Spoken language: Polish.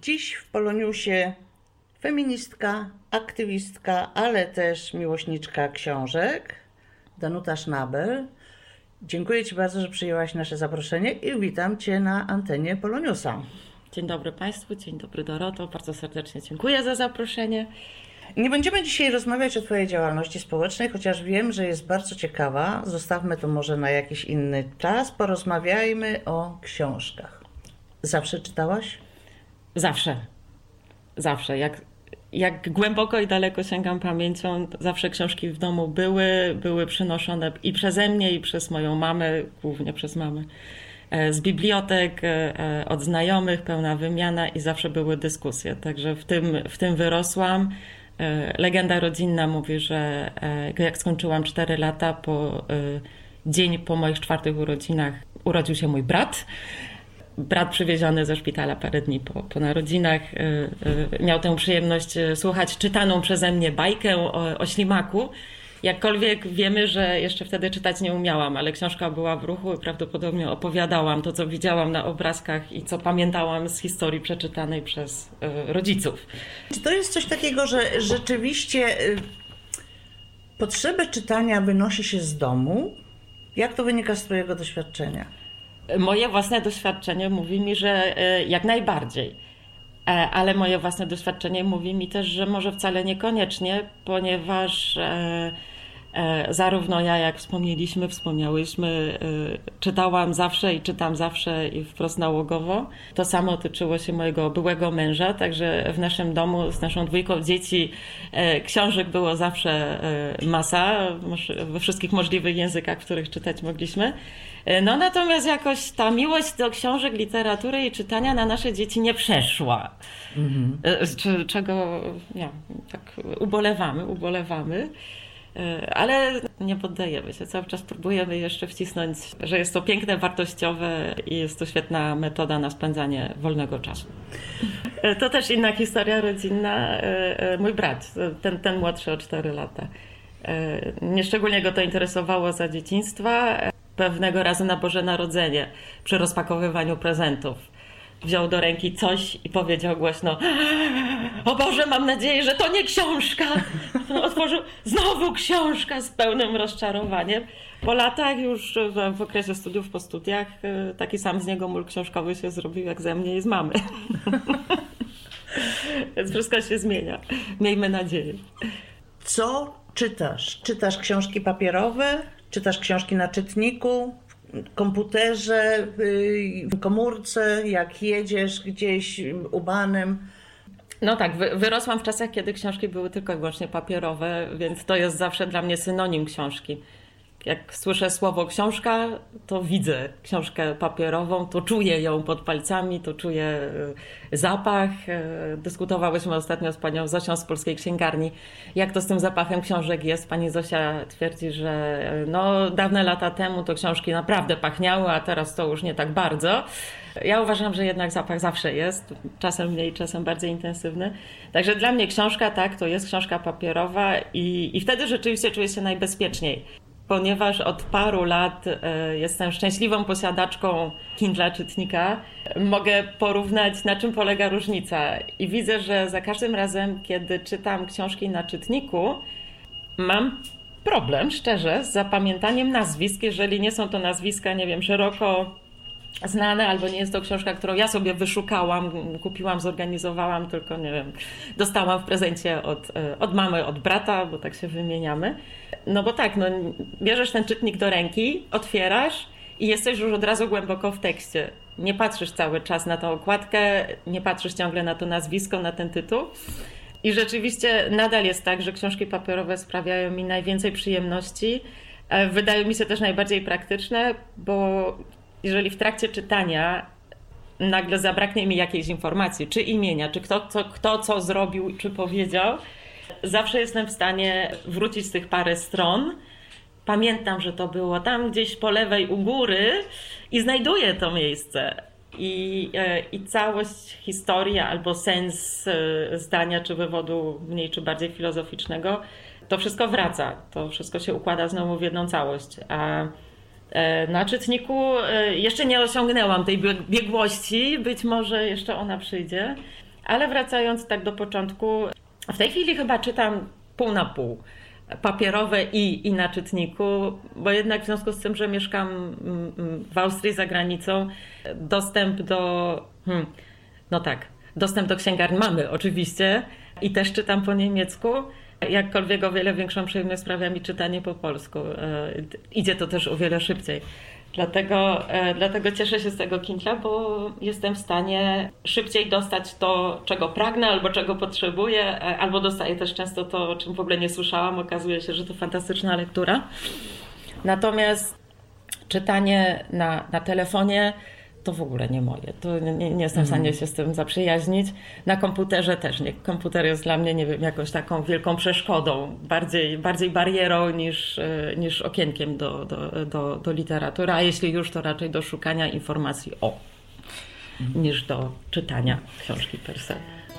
Dziś w Poloniusie feministka, aktywistka, ale też miłośniczka książek, Danuta Schnabel. Dziękuję Ci bardzo, że przyjęłaś nasze zaproszenie i witam Cię na antenie Poloniusa. Dzień dobry Państwu, dzień dobry Doroto, bardzo serdecznie dziękuję za zaproszenie. Nie będziemy dzisiaj rozmawiać o Twojej działalności społecznej, chociaż wiem, że jest bardzo ciekawa. Zostawmy to może na jakiś inny czas. Porozmawiajmy o książkach. Zawsze czytałaś? Zawsze. Jak głęboko i daleko sięgam pamięcią, zawsze książki w domu były przynoszone i przeze mnie, i przez moją mamę, głównie przez mamę. Z bibliotek, od znajomych, pełna wymiana i zawsze były dyskusje. Także w tym wyrosłam. Legenda rodzinna mówi, że jak skończyłam 4 lata, dzień po moich 4 urodzinach urodził się mój brat. Brat przywieziony ze szpitala parę dni po narodzinach miał tę przyjemność słuchać czytaną przeze mnie bajkę o ślimaku. Jakkolwiek wiemy, że jeszcze wtedy czytać nie umiałam, ale książka była w ruchu i prawdopodobnie opowiadałam to, co widziałam na obrazkach i co pamiętałam z historii przeczytanej przez rodziców. Czy to jest coś takiego, że rzeczywiście potrzebę czytania wynosi się z domu? Jak to wynika z Twojego doświadczenia? Moje własne doświadczenie mówi mi, że jak najbardziej. Ale moje własne doświadczenie mówi mi też, że może wcale niekoniecznie, ponieważ zarówno ja, jak wspomniałyśmy, czytałam zawsze i czytam zawsze i wprost nałogowo. To samo tyczyło się mojego byłego męża, także w naszym domu z naszą 2 dzieci książek było zawsze masa, we wszystkich możliwych językach, w których czytać mogliśmy. No natomiast jakoś ta miłość do książek, literatury i czytania na nasze dzieci nie przeszła. Czego tak ubolewamy. Ale nie poddajemy się. Cały czas próbujemy jeszcze wcisnąć, że jest to piękne, wartościowe i jest to świetna metoda na spędzanie wolnego czasu. To też inna historia rodzinna. Mój brat, ten młodszy o 4 lata. Nieszczególnie go to interesowało za dzieciństwa. Pewnego razu na Boże Narodzenie, przy rozpakowywaniu prezentów, wziął do ręki coś i powiedział głośno: o Boże, mam nadzieję, że to nie książka. Otworzył znowu książka z pełnym rozczarowaniem. Po latach już w okresie studiów, po studiach taki sam z niego mól książkowy się zrobił jak ze mnie i z mamy. Więc wszystko się zmienia. Miejmy nadzieję. Co czytasz? Czytasz książki papierowe? Czytasz książki na czytniku? W komputerze, w komórce, jak jedziesz gdzieś ubanem? No tak, wyrosłam w czasach, kiedy książki były tylko i wyłącznie papierowe, więc to jest zawsze dla mnie synonim książki. Jak słyszę słowo książka, to widzę książkę papierową, to czuję ją pod palcami, to czuję zapach. Dyskutowałyśmy ostatnio z panią Zosią z Polskiej Księgarni, jak to z tym zapachem książek jest. Pani Zosia twierdzi, że dawne lata temu to książki naprawdę pachniały, a teraz to już nie tak bardzo. Ja uważam, że jednak zapach zawsze jest, czasem mniej, czasem bardziej intensywny. Także dla mnie książka, tak, to jest książka papierowa i wtedy rzeczywiście czuję się najbezpieczniej. Ponieważ od paru lat jestem szczęśliwą posiadaczką Kindla czytnika, mogę porównać, na czym polega różnica. I widzę, że za każdym razem, kiedy czytam książki na czytniku, mam problem, szczerze, z zapamiętaniem nazwisk, jeżeli nie są to nazwiska, szeroko znane, albo nie jest to książka, którą ja sobie wyszukałam, kupiłam, zorganizowałam, tylko dostałam w prezencie od mamy, od brata, bo tak się wymieniamy. No bo tak, bierzesz ten czytnik do ręki, otwierasz i jesteś już od razu głęboko w tekście. Nie patrzysz cały czas na tę okładkę, nie patrzysz ciągle na to nazwisko, na ten tytuł. I rzeczywiście nadal jest tak, że książki papierowe sprawiają mi najwięcej przyjemności. Wydają mi się też najbardziej praktyczne, bo jeżeli w trakcie czytania nagle zabraknie mi jakiejś informacji, czy imienia, czy kto co zrobił, czy powiedział, zawsze jestem w stanie wrócić z tych parę stron. Pamiętam, że to było tam gdzieś po lewej u góry i znajduję to miejsce. I całość historii albo sens zdania czy wywodu mniej czy bardziej filozoficznego, to wszystko wraca. To wszystko się układa znowu w jedną całość. A na czytniku jeszcze nie osiągnęłam tej biegłości, być może jeszcze ona przyjdzie. Ale wracając tak do początku, w tej chwili chyba czytam pół na pół. Papierowe i na czytniku, bo jednak w związku z tym, że mieszkam w Austrii za granicą, dostęp do... dostęp do księgarni mamy oczywiście i też czytam po niemiecku. Jakkolwiek o wiele większą przyjemność sprawia mi czytanie po polsku. Idzie to też o wiele szybciej. Dlatego cieszę się z tego Kindla, bo jestem w stanie szybciej dostać to, czego pragnę albo czego potrzebuję, albo dostaję też często to, o czym w ogóle nie słyszałam. Okazuje się, że to fantastyczna lektura. Natomiast czytanie na telefonie to w ogóle nie moje. To nie jestem w stanie się z tym zaprzyjaźnić. Na komputerze też nie. Komputer jest dla mnie, nie wiem, jakąś taką wielką przeszkodą, bardziej barierą niż okienkiem do literatury, a jeśli już, to raczej do szukania informacji niż do czytania książki per se.